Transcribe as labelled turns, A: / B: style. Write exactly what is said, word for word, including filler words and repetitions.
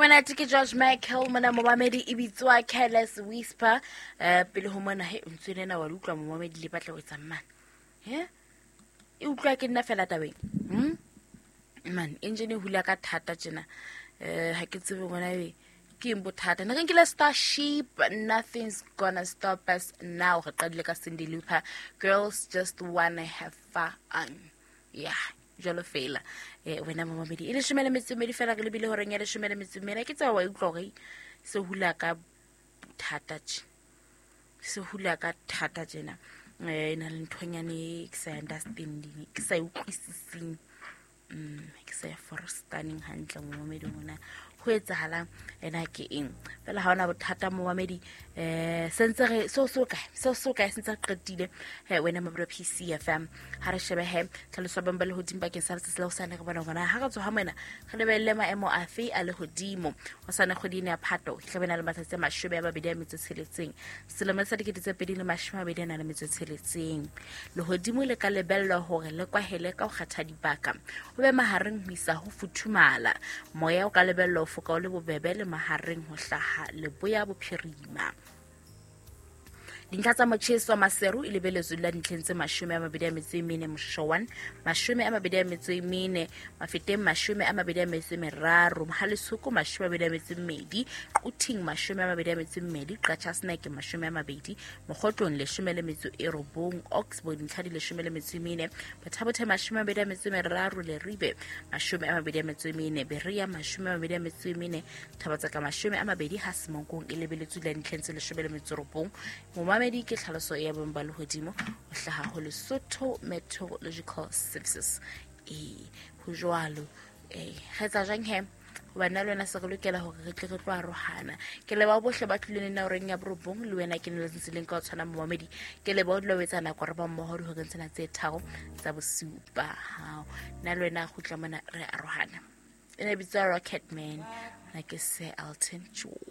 A: monate ke George Michael mona momamedi e bitswa Careless Whisper. Eh pele ho mona he ntswene na wa utlwa momamedi le batla go etsa man. He? E utlwa ke nna fela tabeng. Hm? Man, engine e hula ka thata tjena. Eh ha ke tsebe bona e ke imbothata. Na ke la Starship, nothing's gonna stop us now. Re qadile ka Cindy Lauper. Girls just wanna have fun. Yeah. Jalo fela eh wena momamedi ile shumele metsumedi fela ke lebile horeng ya le shumele metsumedi ke tsa wa utlogei se hula ka thata tje se hula ka thata jena eh ina le nthonyane ke sa understanding ke sa utlwisising mm ke sa for stunning hantle momamedi mona ho etsahala ena ke eng fela ha ona bothata momamedi eh sentse re so so ka so so ka sentse qetile he wena mabro P C F M ha re shebe he tlhaloso ba mbele hodimo ke sa se le usana ka bona bona ha ga tsho ha mena re lebelle maemo a fe a le hodimo o sana kgodine ya phato ke tlabena le matsatsi a mashome ya babedi a metso tsheletseng selemo sa dikete tse pedi le mashome a babedi a na le metso tsheletseng le hodimo le ka lebello hore le kwa hele ka go kgatha dibaka o be mahareng ho isa ho futhumala moya o ka lebello foka o le bobebe le mahareng ho hlaha le boya bophirima dintlha tsa motjheso maseru e lebeletswe la dintlheng tse mashome a mabedi a metso e mene moshowan mashome a mabedi a metso e mene mafeteng mashome a mabedi a metso e meraro mohalesoko mashome a mabedi a metso e mmedi quting mashome a mabedi a metso e mmedi qacha snack mashome a mabedi mogotlong leshome le metso e robong oxford dintlha di leshome le metso e mene bathabothe mashome a mabedi a metso e meraro le ribe mashome a mabedi a metso e mene beria mashome a mabedi a metso e mene thabatsaka mashome a mabedi ha semonkong e lebeletswe la dintlheng tse leshome le metso e robong Momamedi ke tlhaloso ya bomba le hodimo o hlaha ho Lesotho Meteorological Services e ho jwalo eh hetsa jang he ho bana le wena se re lokela hore re tle re tlo arohana ke leba bohle ba tlileng na oreng ya borobong le wena ke ne le tsileng ka tshwana Momamedi ke leba o dilo wetsa na kwa re ba mmoho ho re ntsena tse tharo tsa bosupa ha na le wena go tla mona re arohana ene bitsa Rocket Man like I say Elton John